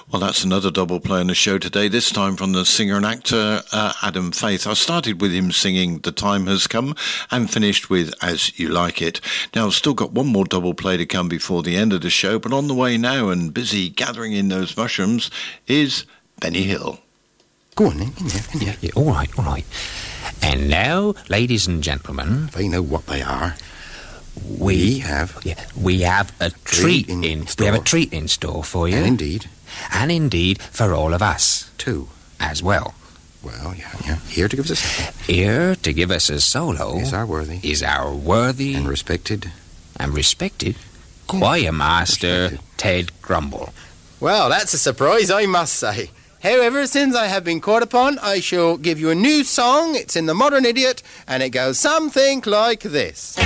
Well, that's another double play on the show today, this time from the singer and actor Adam Faith. I started with him singing The Time Has Come and finished with As You Like It. Now, I've still got one more double play to come before the end of the show, but on the way now and busy gathering in those mushrooms is Benny Hill. Go on then, in there. Yeah, all right. And now, ladies and gentlemen... They know what they are. We have a treat in store. We have a treat in store for you. And indeed, for all of us. Too. As well. Well, yeah. Here to give us a solo. Here to give us a solo. Is our worthy. And respected. Choir master Ted Grumble. Well, that's a surprise, I must say. However, since I have been called upon, I shall give you a new song. It's in the Modern Idiot, and it goes something like this.